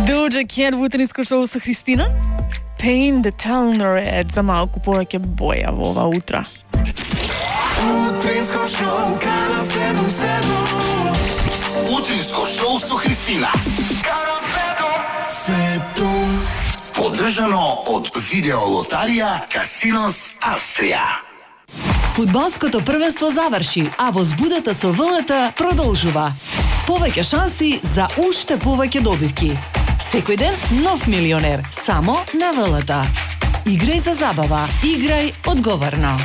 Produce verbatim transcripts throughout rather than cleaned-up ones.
Doja Cat во утринско шоу со Христина. Paint the town red за малку повеќе боја во ова утро. Утринско шоу Канал седум седум. Утринско шоу со Христина. Канал седум седум. Поддржано од видеолотарија Касинос Австрија. Фудбалското првенство заврши, а возбудата со ВЛТ продолжува. Повеќе шанси за уште повеќе добивки. Секој ден нов милионер, само на ВЛТ. Играј за забава, играј одговорно.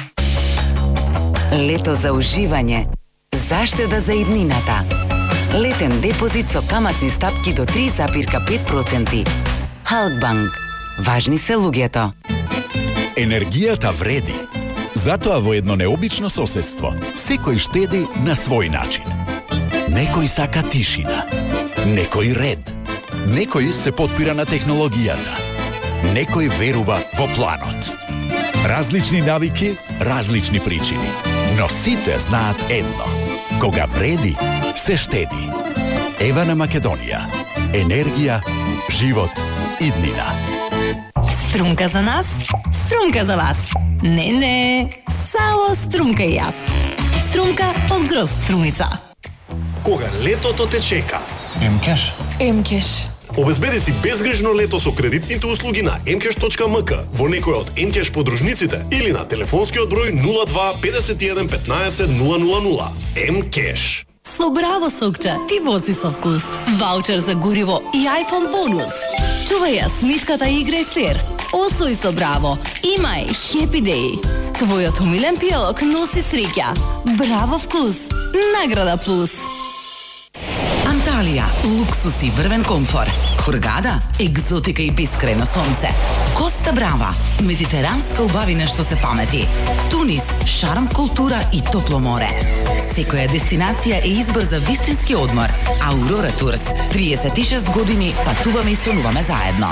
Лето за уживање, заштеда за иднината. Летен депозит со каматни стапки до три запирка пет проценти. Халкбанк. Важни се луѓето. Енергијата вреди. Затоа во едно необично соседство секој штеди на свој начин. Некој сака тишина, некој ред, некој се потпира на технологијата, некој верува во планот. Различни навики, различни причини, но сите знаат едно. Кога вреди, се штеди. Ева на Македонија. Енергија, живот, иднина. Струмка за нас, струмка за вас. Не, не, само струмка и јас. Струмка од Гроз Струмица. Кога летото те чека? Емкеш. Емкеш. Обезбеди си безгрижно лето со кредитните услуги на емкеш точка ем ка во некој од Емкеш подружниците или на телефонскиот број нула два петдесет и еден петнаесет нула нула нула. Емкеш. Со Браво сокче ти вози со вкус. Ваучер за гориво и iPhone бонус. Чувај ја смитката и играј фер. Освој со Браво. Имај Happy Day. Твојот умилен пијалок носи среќа. Браво вкус. Награда плюс. Анталија, луксус и врвен комфор. Хургада, екзотика и бескрајно сонце. Коста Брава, медитеранска убавина што се памети. Тунис, шарм, култура и топло море. Секоја дестинација е избор за вистински одмор. Аурора Турс, триесет и шест години патуваме и сонуваме заедно.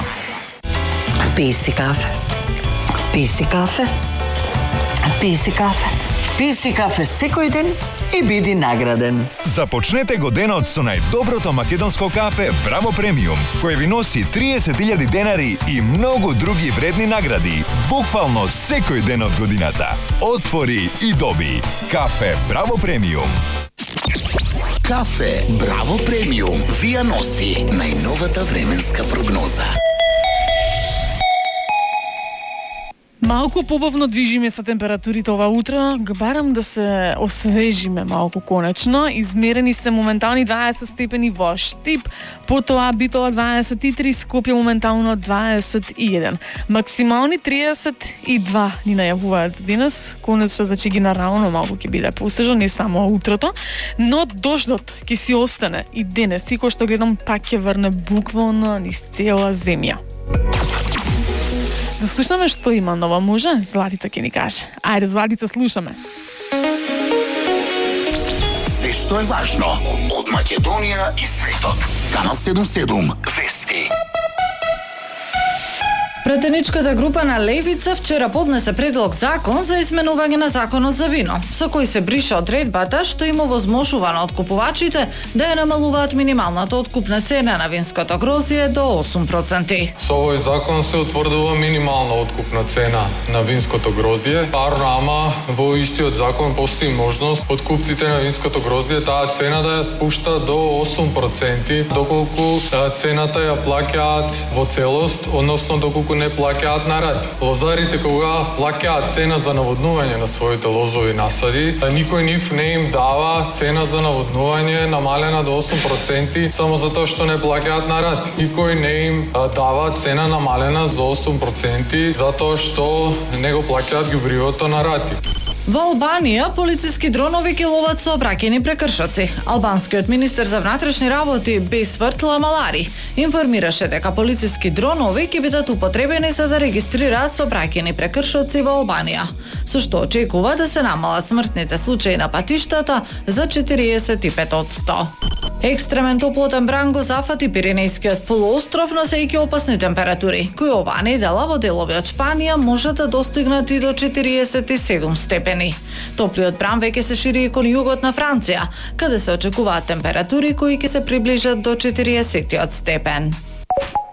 Пи си кафе. Пи си кафе. Пи си кафе. Пи си кафе секој ден и биди награден. Започнете го денот со најдоброто македонско кафе Браво Премиум, кој ви носи триесет илјади денари и многу други вредни награди, буквално секој ден од годината. Отвори и доби. Кафе Браво Премиум. Кафе Браво Премиум ви ја носи најновата временска прогноза. Малку побавно движиме со температурите ова утро, барам да се освежиме малку конечно. Измерени се моментални дваесет степени во Штип, потоа Битола дваесет и три, Скопје моментално дваесет и еден. Максимални триесет и два ни најавуваат денес, конечно значи генерално малку ќе биде постежно, не само утрото, но дождот ќе си остане и денес, и кој што гледам пак ќе врне буквално низ цела земја. Да слушаме што има нова, може? Златица ќе ни каже. Ајде, Златица, слушаме. Се што е важно од Македонија и светот. Канал седум седум Вести. Претеничката група на Левица вчера поднесе предлог закон за изменување на законот за вино, со кој се брише одредбата што им овозможува на откупувачите да ја намалуваат минималната откупна цена на винското грозје до осум проценти. Со овој закон се утврдува минимална откупна цена на винското грозје, ама во истиот закон постои можност откупците на винското грозје таа цена да ја спушта до осум проценти, доколку цената ја плаќаат во целост, односно доколку не плаќаат на рат. Лозарите кога плаќаат цена за наводнување на своите лозови насади, никој нив не им дава цена за наводнување намалена до осум проценти само затоа што не плаќаат на рат. Никој не им дава цена намалена за осум проценти затоа што не го плаќаат ѓубривото на рати. Во Албанија полициски дронови ќе ловат сообраќајни прекршоци. Албанскиот министер за внатрешни работи Бесварт Ламалари информираше дека полициски дронови ќе бидат употребени за да регистрираат сообраќајни прекршоци во Албанија, со што очекува да се намалат смртните случаи на патиштата за четириесет и пет одсто. Екстремен топлотен бран го зафати Пиренејскиот полуостров, носејќи опасни температури, кои оваа недела во делови од Шпанија можат да достигнат и до четириесет и седум степени. Топлиот бран веќе се шири и кон југот на Франција, каде се очекуваат температури кои ќе се приближат до четириесетиот степен.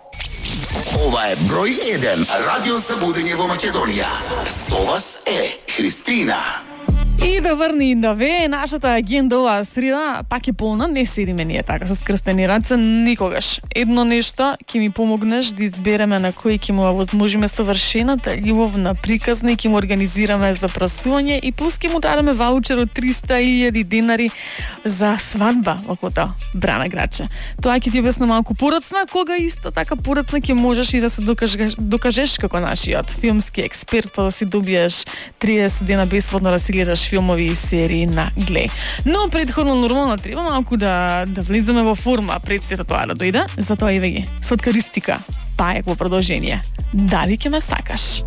Ова е број еден радио за будење во Македонија. Со вас е Христина. И да врни и да ве, нашата агенда оваа среда пак е полна, не седиме ние така со скрстени раце никогаш. Едно нешто ќе ми помогнеш да избереме на кој ќе му овозможиме совршената љубовна приказна и ќе му организираме за прасување и плюс ќе му дадеме ваучер од триста илјади денари за свадба во кота Брана Граче. Тоа ќе ти објаснам малку порацна, кога исто така порацна ќе можеш и да се докажеш, докажеш како нашиот филмски експерт, па да си добиеш триесет дена бесплатно да си гледаш филмови и серии на Гле. Но предходно нормално треба малку да да влеземе во форма пред сето тоа да дојде. Затоа и веќе соткаристика, па е во продолжение. Дали ќе ме сакаш?